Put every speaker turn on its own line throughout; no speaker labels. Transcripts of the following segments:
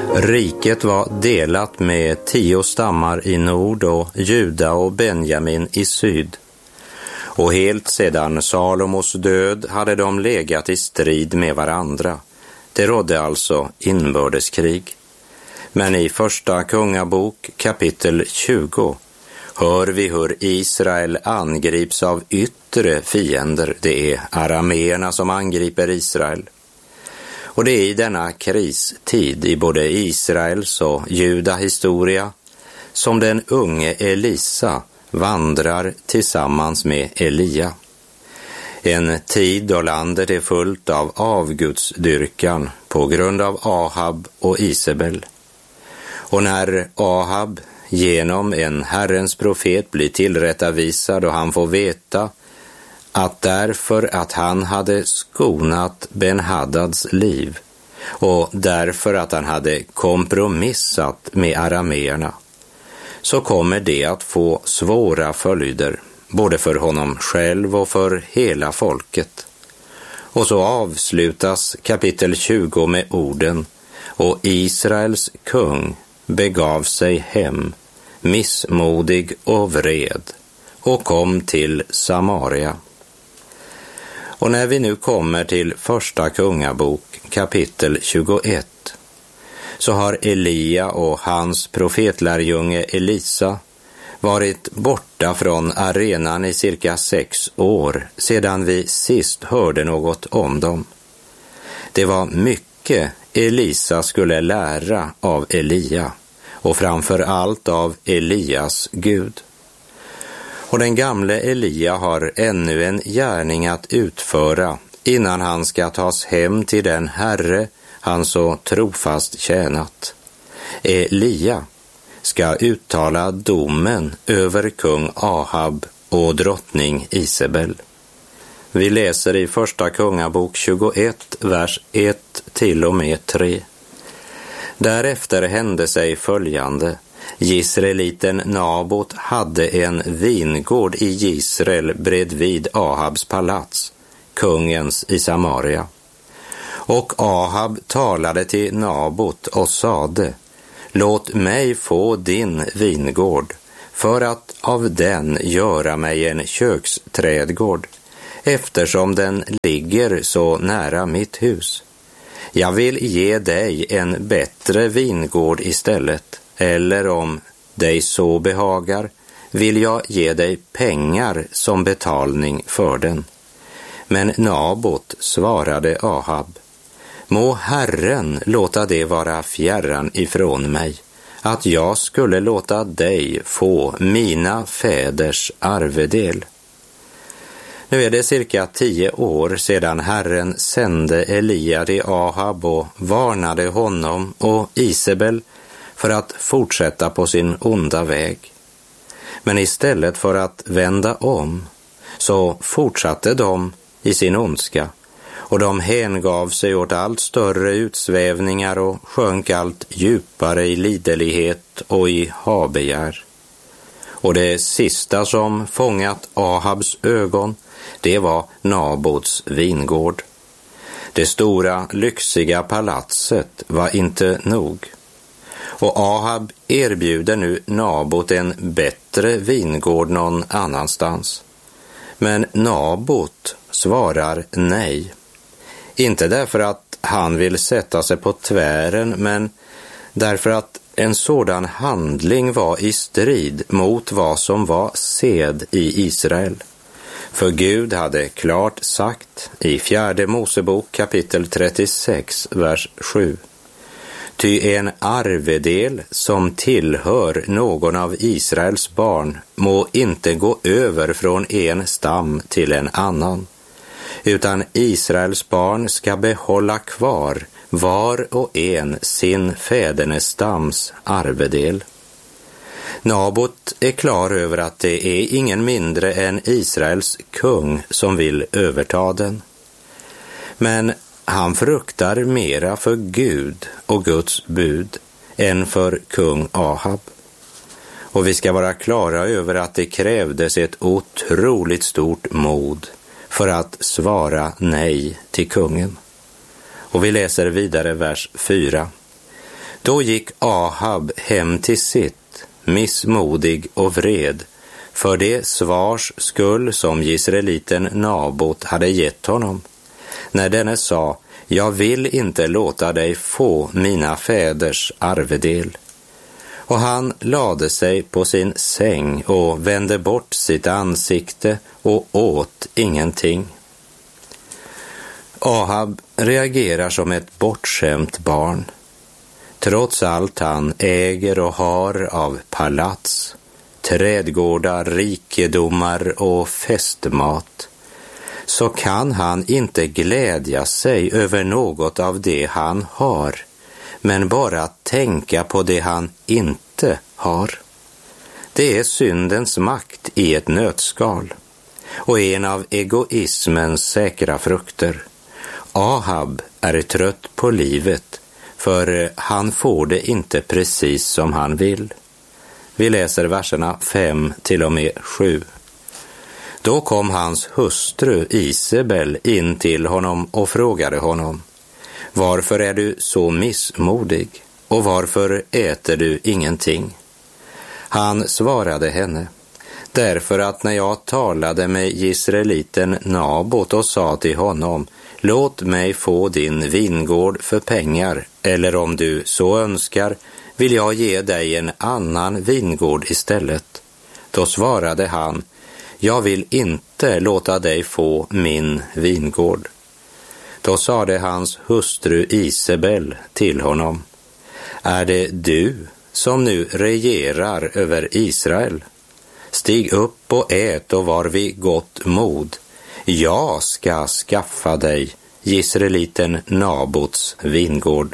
Riket var delat med 10 stammar i nord och Juda och Benjamin i syd. Och helt sedan Salomos död hade de legat i strid med varandra. Det rådde alltså inbördeskrig. Men i första kungabok kapitel 20 hör vi hur Israel angrips av yttre fiender. Det är arameerna som angriper Israel. Och det är i denna kristid i både Israels och Juda historia som den unge Elisa vandrar tillsammans med Elia. En tid då landet är fullt av avgudsdyrkan på grund av Ahab och Isabel. Och när Ahab genom en Herrens profet blir tillrättavisad och han får veta att därför att han hade skonat Ben-Hadads liv och därför att han hade kompromissat med arameerna, så kommer det att få svåra följder både för honom själv och för hela folket. Och så avslutas kapitel 20 med orden: och Israels kung begav sig hem, missmodig och vred, och kom till Samaria. Och när vi nu kommer till första kungabok kapitel 21 så har Elia och hans profetlärjunge Elisa varit borta från arenan i cirka 6 år sedan vi sist hörde något om dem. Det var mycket Elisa skulle lära av Elia och framför allt av Elias Gud. Och den gamle Elia har ännu en gärning att utföra innan han ska tas hem till den Herre han så trofast tjänat. Elia ska uttala domen över kung Ahab och drottning Isabel. Vi läser i första kungabok 21, vers 1 till och med 3. Därefter hände sig följande. Jisraeliten Nabot hade en vingård i Jisrael bredvid Ahabs palats, kungens i Samaria. Och Ahab talade till Nabot och sade: låt mig få din vingård för att av den göra mig en köksträdgård, eftersom den ligger så nära mitt hus. Jag vill ge dig en bättre vingård istället, eller om dig så behagar vill jag ge dig pengar som betalning för den. Men Nabot svarade Ahab: må Herren låta det vara fjärran ifrån mig, att jag skulle låta dig få mina fäders arvedel. Nu är det cirka 10 år sedan Herren sände Elia till Ahab och varnade honom och Isabel för att fortsätta på sin onda väg. Men istället för att vända om så fortsatte de i sin ondska, och de hängav sig åt allt större utsvävningar och sjönk allt djupare i liderlighet och i habegär. Och det sista som fångat Ahabs ögon, det var Nabots vingård. Det stora lyxiga palatset var inte nog. Och Ahab erbjuder nu Nabot en bättre vingård någon annanstans. Men Nabot svarar nej. Inte därför att han vill sätta sig på tvären, men därför att en sådan handling var i strid mot vad som var sed i Israel. För Gud hade klart sagt i 4 Mosebok kapitel 36, vers 7: ty en arvedel som tillhör någon av Israels barn må inte gå över från en stam till en annan, utan Israels barn ska behålla kvar var och en sin fädernestams arvedel. Nabot är klar över att det är ingen mindre än Israels kung som vill överta den. Men han fruktar mera för Gud och Guds bud än för kung Ahab. Och vi ska vara klara över att det krävdes ett otroligt stort mod för att svara nej till kungen. Och vi läser vidare vers 4. Då gick Ahab hem till sitt, missmodig och vred, för det svars skull som Jisraeliten Nabot hade gett honom. När denne sa, jag vill inte låta dig få mina fäders arvedel. Och han lade sig på sin säng och vände bort sitt ansikte och åt ingenting. Ahab reagerar som ett bortskämt barn. Trots allt han äger och har av palats, trädgårdar, rikedomar och festmat, så kan han inte glädja sig över något av det han har, men bara tänka på det han inte har. Det är syndens makt i ett nötskal och en av egoismens säkra frukter. Ahab är trött på livet, för han får det inte precis som han vill. Vi läser verserna 5 till och med 7. Då kom hans hustru Isabel in till honom och frågade honom, varför är du så missmodig och varför äter du ingenting? Han svarade henne, därför att när jag talade med Jisraeliten Nabot och sa till honom, låt mig få din vingård för pengar, eller om du så önskar vill jag ge dig en annan vingård istället. Då svarade han, jag vill inte låta dig få min vingård. Då sade hans hustru Isabel till honom, är det du som nu regerar över Israel? Stig upp och ät och var vid gott mod. Jag ska skaffa dig Jisraeliten Nabots vingård.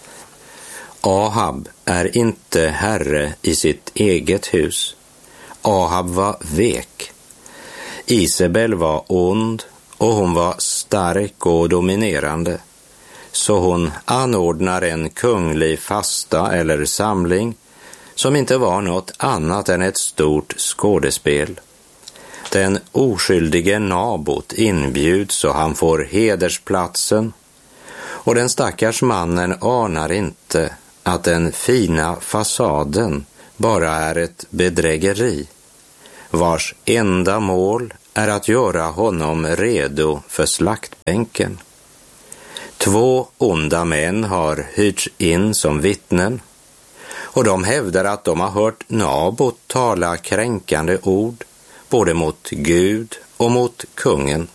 Ahab är inte herre i sitt eget hus. Ahab var vek. Isabel var ond och hon var stark och dominerande. Så hon anordnar en kunglig fasta eller samling som inte var något annat än ett stort skådespel. Den oskyldige Nabot inbjuds och han får hedersplatsen, och den stackars mannen anar inte att den fina fasaden bara är ett bedrägeri, vars enda mål är att göra honom redo för slaktbänken. 2 onda män har hyrts in som vittnen, och de hävdar att de har hört Nabot tala kränkande ord både mot Gud och mot kungen.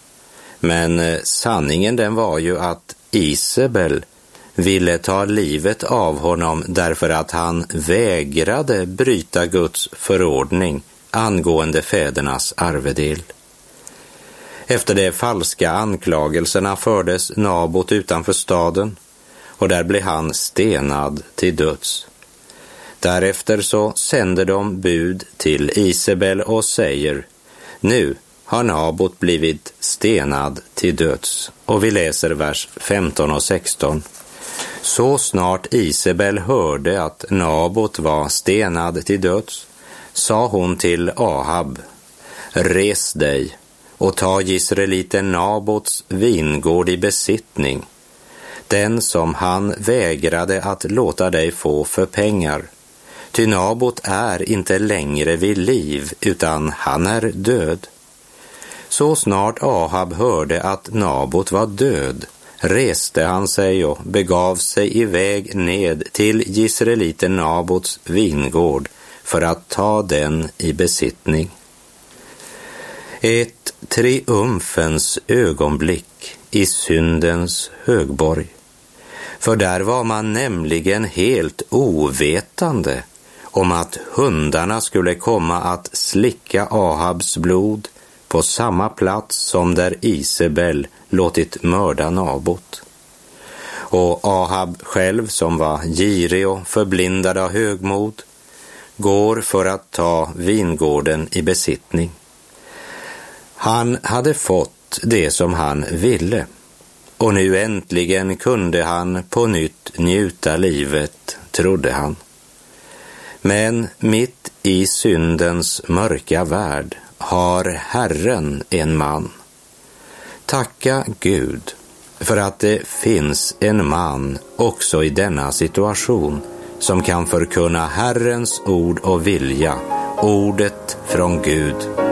Men sanningen den var ju att Isabel ville ta livet av honom därför att han vägrade bryta Guds förordning angående fädernas arvedel. Efter de falska anklagelserna fördes Nabot utanför staden, och där blev han stenad till döds. Därefter så sänder de bud till Isabel och säger, nu har Nabot blivit stenad till döds. Och vi läser vers 15 och 16. Så snart Isabel hörde att Nabot var stenad till döds, sa hon till Ahab, res dig och ta Jisraeliten Nabots vingård i besittning, den som han vägrade att låta dig få för pengar. Ty Nabot är inte längre vid liv, utan han är död. Så snart Ahab hörde att Nabot var död, reste han sig och begav sig iväg ned till Jisraeliten Nabots vingård för att ta den i besittning. Ett triumfens ögonblick i syndens högborg. För där var man nämligen helt ovetande om att hundarna skulle komma att slicka Ahabs blod på samma plats som där Isabel låtit mörda Nabot. Och Ahab själv, som var girig och förblindad av högmod, går för att ta vingården i besittning. Han hade fått det som han ville, och nu äntligen kunde han på nytt njuta livet, trodde han. Men mitt i syndens mörka värld har Herren en man. Tacka Gud för att det finns en man också i denna situation som kan förkunna Herrens ord och vilja, ordet från Gud.